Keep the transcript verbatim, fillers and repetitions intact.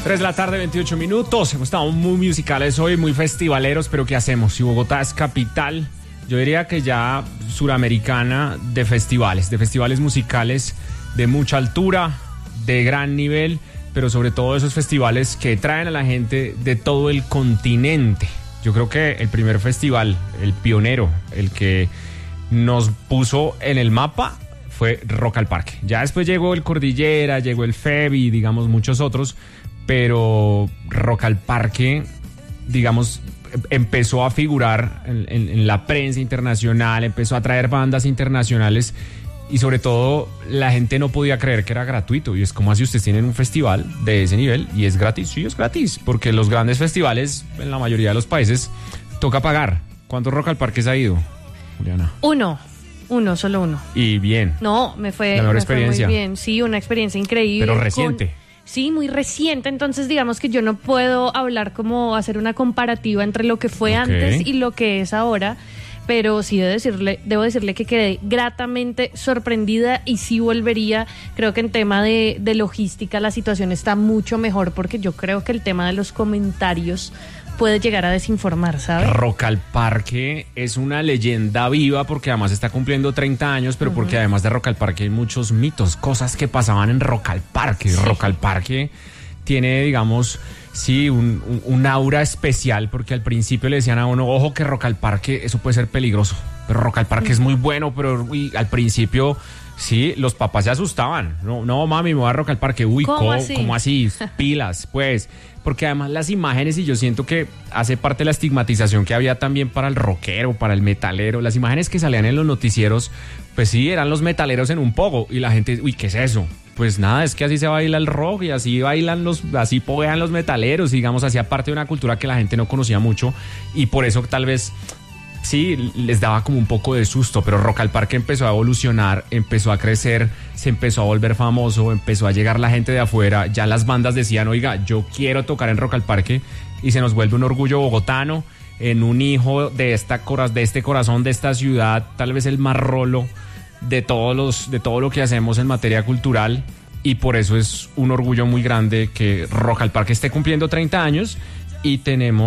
tres de la tarde, veintiocho minutos. Hemos estado muy musicales hoy, muy festivaleros, pero ¿qué hacemos? Si Bogotá es capital, yo diría que ya suramericana de festivales, de festivales musicales de mucha altura, de gran nivel, pero sobre todo esos festivales que traen a la gente de todo el continente. Yo creo que el primer festival, el pionero, el que nos puso en el mapa, fue Rock al Parque. Ya después llegó el Cordillera, llegó el Febi, digamos, muchos otros, pero Rock al Parque, digamos, empezó a figurar en, en, en la prensa internacional, empezó a traer bandas internacionales y sobre todo la gente no podía creer que era gratuito. Y es como así, ustedes tienen un festival de ese nivel y es gratis. Sí, es gratis, porque los grandes festivales en la mayoría de los países toca pagar. ¿Cuántos Rock al Parque ha ido, Juliana? Uno. Uno, solo uno. Y bien. No, me fue, la mejor me experiencia. Fue muy bien. Sí, una experiencia increíble. Pero reciente. Con, sí, muy reciente. Entonces, digamos que yo no puedo hablar como hacer una comparativa entre lo que fue Okay. antes y lo que es ahora. Pero sí debo decirle, debo decirle que quedé gratamente sorprendida y sí volvería. Creo que en tema de, de logística la situación está mucho mejor porque yo creo que el tema de los comentarios puede llegar a desinformar, ¿sabes? Rock al Parque es una leyenda viva porque además está cumpliendo treinta años, pero uh-huh. porque además de Rock al Parque hay muchos mitos, cosas que pasaban en Rock al Parque. Sí. Rock al Parque tiene, digamos, sí, un, un, un aura especial porque al principio le decían a uno, ojo que Rock al Parque, eso puede ser peligroso, pero Rock al Parque uh-huh. es muy bueno, pero uy, al principio... Sí, los papás se asustaban. No, no, mami, me voy a Rock al Parque. Uy, ¿cómo, ¿cómo así? ¿cómo así? Pilas, pues. Porque además las imágenes, y yo siento que hace parte de la estigmatización que había también para el rockero, para el metalero. Las imágenes que salían en los noticieros, pues sí, eran los metaleros en un pogo. Y la gente, uy, ¿qué es eso? Pues nada, es que así se baila el rock y así bailan los, así poguean los metaleros. Digamos, hacía parte de una cultura que la gente no conocía mucho. Y por eso tal vez... Sí, les daba como un poco de susto, pero Rock al Parque empezó a evolucionar, empezó a crecer, se empezó a volver famoso, empezó a llegar la gente de afuera, ya las bandas decían, oiga, yo quiero tocar en Rock al Parque, y se nos vuelve un orgullo bogotano, en un hijo de, esta, de este corazón, de esta ciudad, tal vez el más rolo de, todos los, de todo lo que hacemos en materia cultural, y por eso es un orgullo muy grande que Rock al Parque esté cumpliendo treinta años, y tenemos